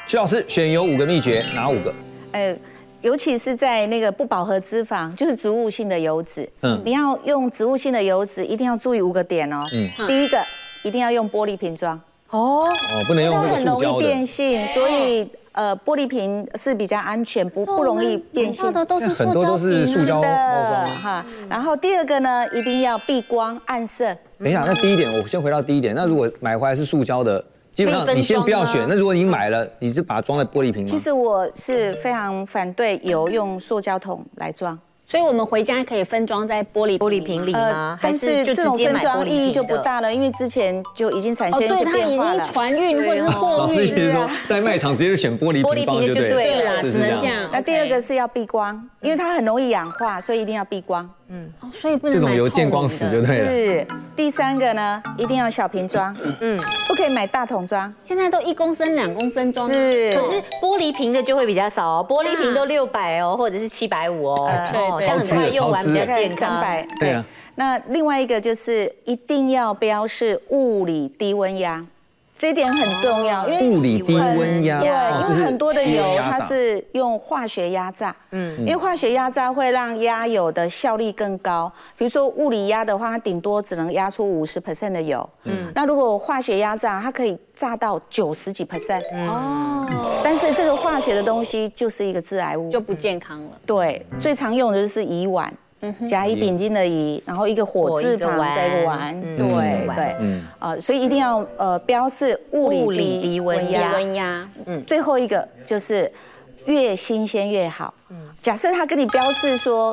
徐老师选油5个秘诀，哪5个？ 尤其是在那个不饱和脂肪，就是植物性的油脂。你要用植物性的油脂，一定要注意5个点哦。第一个，一定要用玻璃瓶装。 不能用这个塑胶的。 很容易变性，所以玻璃瓶是比较安全，不容易变性。 很多都是塑胶包装哈。然后第2个呢，一定要避光暗色。 等一下，那第1点，我先回到第1点。那如果买回来是塑胶的，基本上你先不要选。那如果你买了，你是把它装在玻璃瓶吗？ 其实我是非常反对油用塑胶桶来装。 所以我们回家可以分装在玻璃瓶里吗？ 但是这种分装意义就不大了，因为之前就已经产生一些变化了。 对，它已经船运或者是货运。 老师意思是说，在卖场直接就选玻璃瓶就对了， 只能这样。 那第2个是要避光，因为它很容易氧化，所以一定要避光。 所以不能这种油见光死就对了。 是。第3个呢，一定要小瓶装，不可以买大桶装。 现在都1公升、2公升装。 是。 可是玻璃瓶的就会比较少哦，玻璃瓶都600哦，或者是750哦，这样很快用完比较健康。 对啊。那另外一个就是一定要标示物理低温压。这一点很重要，因为物理低温压， 对，因为很多的油它是用化学压榨，因为化学压榨会让压油的效率更高。比如说物理压的话，它顶多只能压出50% 的油，那如果化学压榨，它可以榨到90几%，但是这个化学的东西就是一个致癌物， 就不健康了。 对，最常用的就是乙烷。甲乙丙丁的乙，然后一个火字旁再一个烷，对，所以一定要标示物理低温压。最后一个就是越新鲜越好。假设他跟你标示说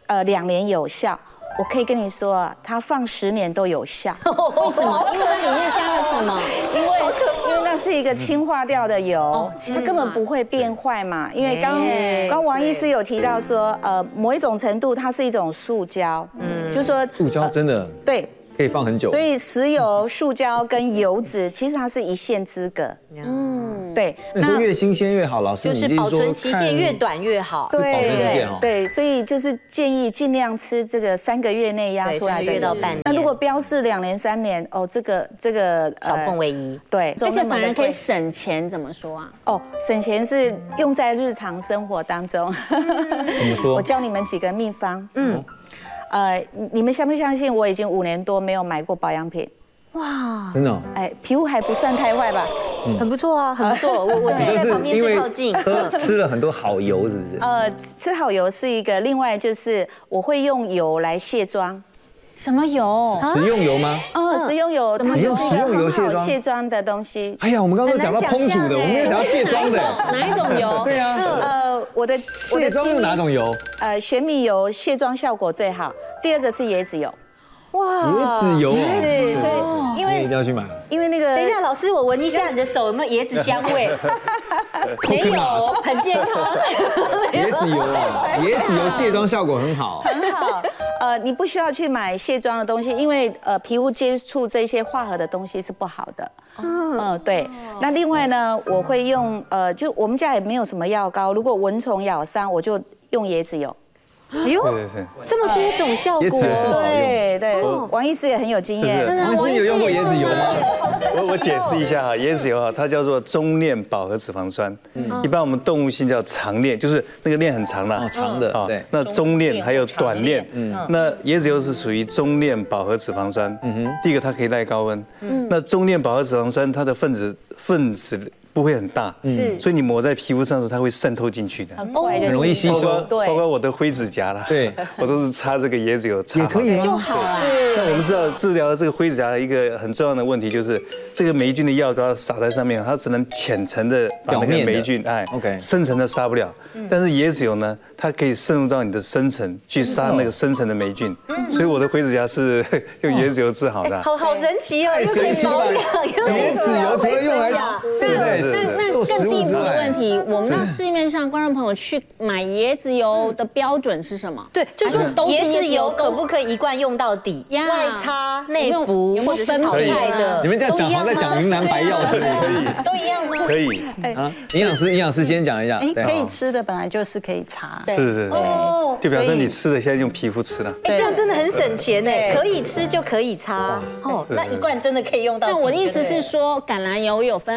2年有效，我可以跟你说啊，它放10年都有效。 为什么？因为它里面加了什么？因为那是一个氢化掉的油，它根本不会变坏嘛。因为刚王医师有提到说，某一种程度它是一种塑胶，就是说塑胶真的对。 可以放很久， 所以石油、塑胶跟油脂其实它是一线之隔。对。 那说越新鲜越好，老师就是保存期限越短越好。 对，所以就是建议尽量吃这个3个月内压出来的， 到半年。 那如果标示2年、3年，这个少碰为宜。 对， 而且反而可以省钱，怎么说啊？ 省钱是用在日常生活当中。 怎么说？ 我教你们几个秘方。你们相不相信我已经5年多没有买过保养品？ 哇， 真的？ 皮肤还不算太坏吧？ 很不错啊，很不错。我自己在旁边最靠近。 吃了很多好油，是不是？ 吃好油是一个，另外就是我会用油来卸妆。 什么油？ 食用油吗？ 食用油，它就是食用油很好卸妆的东西。 哎呀，我们刚刚讲到烹煮的，我们没有讲到卸妆的。 哪一种油？ 对啊。 我的卸妆是哪种油？ 玄米油卸妆效果最好。第2个是椰子油。 哇， 椰子油是，所以因为一定要去买， 因为那个。 等一下，老师，我闻一下你的手有没有椰子香味？没有，很健康。 椰子油啊，椰子油卸妆效果很好。 很好。你不需要去买卸妆的东西，因为皮肤接触这些化合的东西是不好的。对。那另外呢，我会用就我们家也没有什么药膏，如果蚊虫咬伤，我就用椰子油。 哎呦，这么多种效果， 对，王医师也很有经验。 王医师有用过椰子油吗？ 我解释一下哈，椰子油哈，它叫做中链饱和脂肪酸，一般我们动物性叫长链，就是那个链很长的， 长的，对。 那中链还有短链，那椰子油是属于中链饱和脂肪酸。第一个它可以耐高温，那中链饱和脂肪酸它的分子不会很大，所以你抹在皮肤上的时候，它会渗透进去的， 很容易吸收。 包括我的灰指甲啦，对，我都是擦这个椰子油擦。 也可以就好啊。 那我们知道治疗这个灰指甲的一个很重要的问题就是，这个霉菌的药膏撒在上面，它只能浅层的把那个霉菌深层的杀不了。但是椰子油呢，它可以渗入到你的深层去杀那个深层的霉菌，所以我的灰指甲是用椰子油治好的。 好神奇哦，又可以保养， 椰子油除了用来那更进一步的问题，我们到市面上观众朋友去买椰子油的标准是什么？ 对，就是椰子油可不可以一罐用到底？外擦、内服或者是炒菜的， 你们这样讲好像在讲云南白药之类， 可以， 都一样吗？ 可以。 营养师先讲一下， 可以吃的本来就是可以擦， 是，就表示你吃的现在用皮肤吃了， 这样真的很省钱呢，可以吃就可以擦，那一罐真的可以用到。 那我的意思是说，橄榄油有分很多种。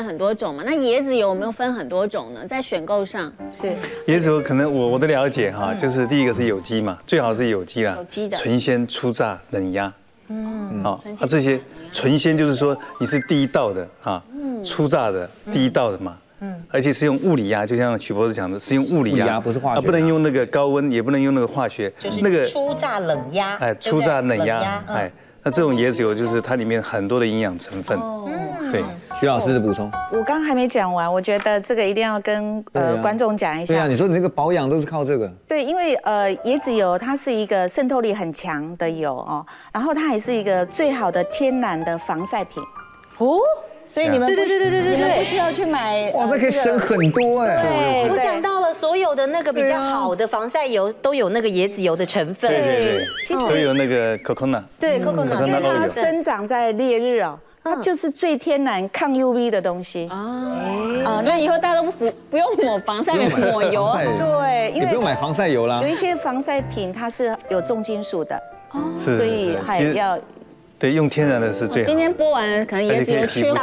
种嘛，那椰子油有没有分很多种呢？在选购上是椰子油可能我的了解哈，就是第一个是有机嘛，最好是有机啦， 有机的纯鲜、初榨、冷压。这些纯鲜就是说你是第一道的啊，初榨的第一道的嘛。而且是用物理压，就像许博士讲的，是用物理压， 不是化学， 不能用那个高温，也不能用那个化学， 就是那个初榨冷压， 初榨冷压，那这种椰子油就是它里面很多的营养成分，对。 徐老师的补充， 我刚刚还没讲完，我觉得这个一定要跟观众讲一下。 对啊，你说你那个保养都是靠这个。 对，因为椰子油它是一个渗透力很强的油哦，然后它还是一个最好的天然的防晒品哦。所以你们你们不需要去买。 哇，这可以省很多哎。 对，我想到了所有的那个比较好的防晒油都有那个椰子油的成分。 对，其实都有那个 coconut。 对 coconut， 因为它生长在烈日哦。它就是最天然抗 UV 的东西所以以后大家都不用抹防晒品，抹油。 对，因为不用买防晒油啦。 有一些防晒品它是有重金属的， 所以还要。 对，用天然的是最好。 今天播完了，可能椰子油缺货，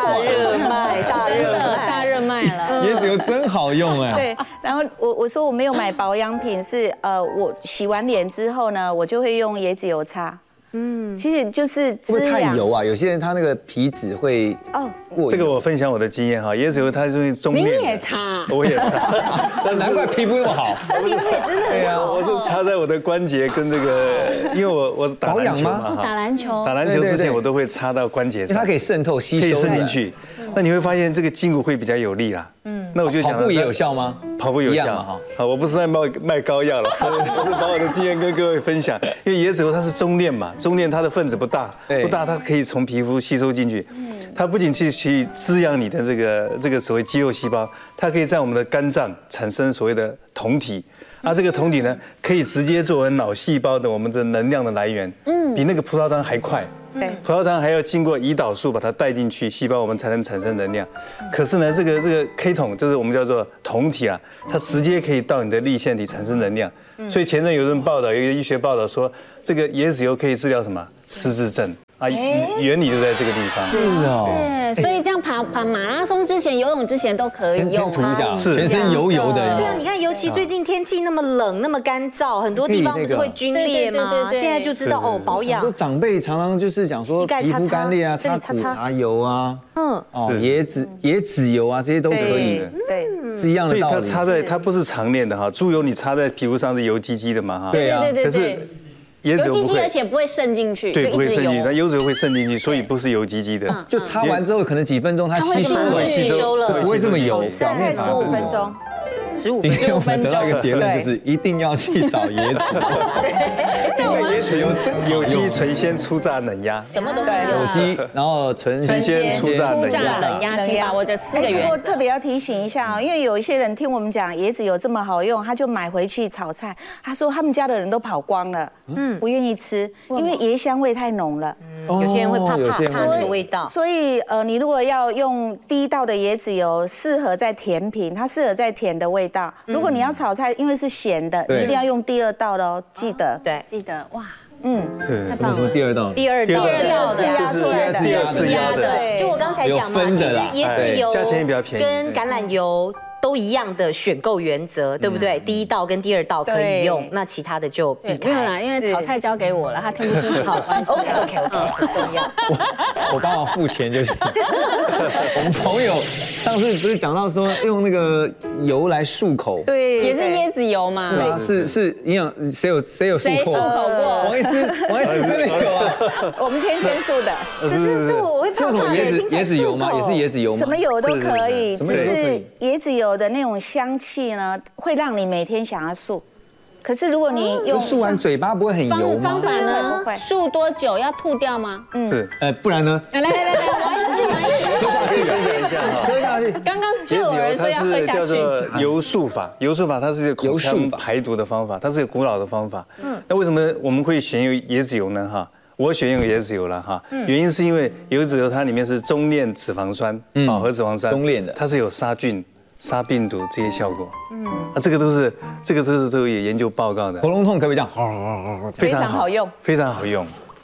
大热卖了。 椰子油真好用哎。 对，然后我说我没有买保养品，是我洗完脸之后呢，我就会用椰子油擦。其实就是滋养。会太油啊，有些人他那个皮脂会这个我分享我的经验哈，椰子油它是中链。 你也擦， 我也擦， 难怪皮肤那么好。 皮肤也真的很好。 我是擦在我的关节跟这个，因为我打篮球嘛， 打篮球之前我都会擦到关节上， 它可以渗透吸收， 可以渗进去。那你会发现这个筋骨会比较有力啦。那我就想， 跑步也有效吗？ 跑步有效。好，我不是在卖膏药了，我是把我的经验跟各位分享。因为椰子油它是中链嘛，中链它的分子不大，它可以从皮肤吸收进去。它不仅去滋养你的这个所谓肌肉细胞，它可以在我们的肝脏产生所谓的酮体。这个酮体呢，可以直接作为脑细胞的我们的能量的来源。比那个葡萄糖还快。葡萄糖还要经过胰岛素把它带进去细胞，我们才能产生能量。可是呢，这个 K 酮就是我们叫做酮体啊，它直接可以到你的粒线体产生能量。所以前阵有人报道，有一个医学报道说，这个椰子油可以治疗什么失智症原理就在这个地方。 是哦， 所以这样跑马拉松之前、游泳之前都可以用吗？ 全身油油的。 对啊，你看，尤其最近天气那么冷、那么干燥，很多地方不是会皲裂吗？现在就知道保养。 说长辈常常就是讲说皮肤干裂啊，擦指茶油啊，椰子油啊，这些都可以。 对， 是一样的道理。 所以它不是常练的哈，猪油你擦在皮肤上是油唧唧的嘛哈。 对啊， 可是椰子油不会， 而且不会渗进去， 对，不会渗进去，那椰子油会渗进去，所所以不是油唧唧的。 就擦完之后可能几分钟它吸收了，不会这么油， 大概15分钟。 今天我们得到一个结论，就是一定要去找椰子。 因为椰子油有机、纯鲜、初榨、冷压， 什么都有机，然后纯鲜、初榨、 冷压，请把握这4个原则。 不过特别要提醒一下哦，因为有一些人听我们讲椰子油这么好用，他就买回去炒菜，他说他们家的人都跑光了，不愿意吃，因为椰香味太浓了。 有些人会怕那个味道， 所以你如果要用第一道的椰子油，适合在甜品，它适合在甜的味道。如果你要炒菜，因为是咸的，你一定要用第2道的哦，记得。 对， 记得哇。 是什么第2道？ 第二次压出来的， 第2次压的。就我刚才讲嘛，其实椰子油价钱也比较便宜， 跟橄榄油都一样的选购原则，对不对？第1道跟第2道可以用，那其他的就避开。 没有啦，因为炒菜交给我了，他听不清楚。好 ，OK，很重要。 我帮我付钱就行。我们朋友上次不是讲到说用那个油来漱口， 对， 也是椰子油嘛。 是营养，谁有漱口过？ 王医师真的有啊。 我们天天漱的。 可是这我会怕什么椰子油吗？也是椰子油吗？ 什么油都可以，只是椰子油的那种香气呢，会让你每天想要漱。可是如果你用漱完嘴巴不会很油吗？ 方法呢？漱多久要吐掉吗？ 是， 不然呢？ 来，王医师， 喝下去， 喝下去。 刚刚就有人说要喝下去。 叫做油漱法，油漱法它是一个口腔排毒的方法，它是一个古老的方法。那为什么我们会选用椰子油呢？哈，我选用椰子油了哈，原因是因为椰子油它里面是中链脂肪酸，饱和脂肪酸， 中链的， 它是有杀菌、杀病毒这些效果。这个都有研究报告的。 喉咙痛可不可以这样？ 非常好用， 非常好用。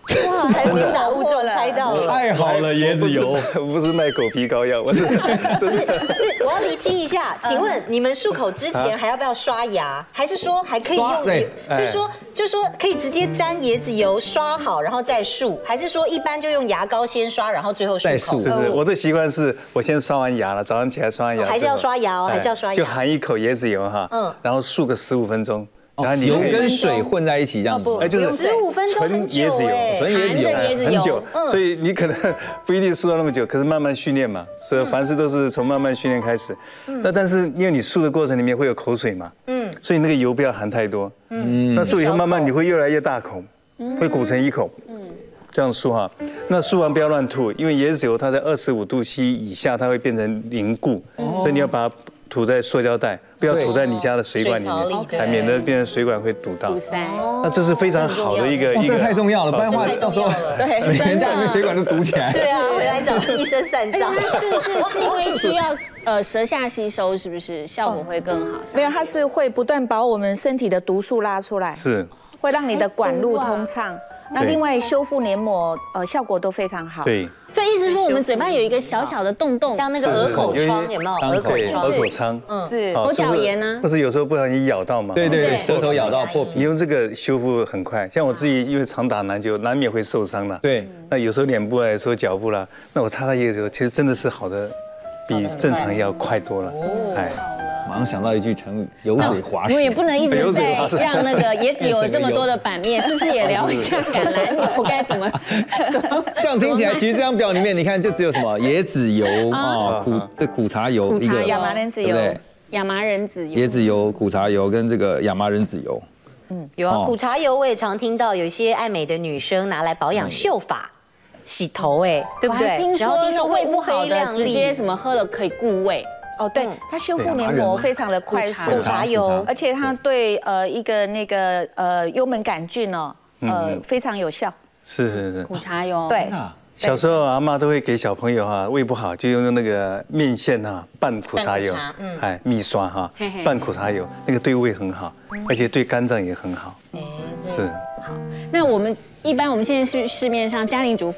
哇，还误打误撞猜到了， 太好了，椰子油不是卖狗皮膏药，我是真的。 我要厘清一下，请问你们漱口之前还要不要刷牙？还是说还可以用？是说就是说可以直接沾椰子油刷好，然后再漱？还是说一般就用牙膏先刷，然后最后漱口？ 是，我的习惯是我先刷完牙了，早上起来刷完牙， 还是要刷牙哦，还是要刷牙， 就含一口椰子油哈，然后漱个15分钟。 然后油跟水混在一起这样子， 哎，就是 15分钟纯椰子油， 纯椰子油很久，所以你可能不一定漱到那么久，可是慢慢训练嘛，所以凡事都是从慢慢训练开始。但是因为你漱的过程里面会有口水嘛，所以那个油不要含太多，那漱以后慢慢你会越来越大口，会鼓成一口，这样漱哈。那漱完不要乱吐，因为椰子油它在25度C 以下它会变成凝固，所以你要把它涂在塑胶袋，不要涂在你家的水管里面，免得变成水管会堵到。 堵塞。 那这是非常好的一个， 这太重要了，不然的话到时候每个人家里面水管都堵起来。 对啊，回来找医生算账。 是因为需要舌下吸收，是不是效果会更好？ 没有，它是会不断把我们身体的毒素拉出来， 是会让你的管路通畅。那另外修复黏膜，效果都非常好。 对， 所以意思说我们嘴巴有一个小小的洞洞， 像那个鹅口疮有没有？鹅口疮， 是口角炎呢？ 或是有时候不小心咬到嘛？ 对，舌头咬到破皮。 你用这个修复很快，像我自己因为常打篮球，难免会受伤了。 对， 那有时候脸部啦，有时候脚部啦，那我擦椰子油，其实真的是好的，比正常要快多了。哎。 马上想到一句成语“油嘴滑舌”。 我们也不能一直在让那个椰子油有这么多的版面，是不是也聊一下橄榄油该怎么？ 这样听起来，其实这张表里面，你看就只有什么椰子油啊，苦茶油， 亚麻仁籽油， 对， 亚麻仁籽油、 椰子油、苦茶油跟这个亚麻仁籽油。 有啊，苦茶油我也常听到有一些爱美的女生拿来保养秀发、洗头，哎，对不对？ 听说那胃不好的直接什么喝了可以固胃。 哦，对，它修复黏膜非常的快速， 苦茶油， 而且它对一个那个幽门杆菌哦，非常有效。 是。 苦茶油， 对。 小时候阿嬷都会给小朋友哈胃不好就用那个面线哈拌苦茶油，哎，蜜刷哈拌苦茶油，那个对胃很好，而且对肝脏也很好。是。 好，那我们一般我们现在市面上家庭主妇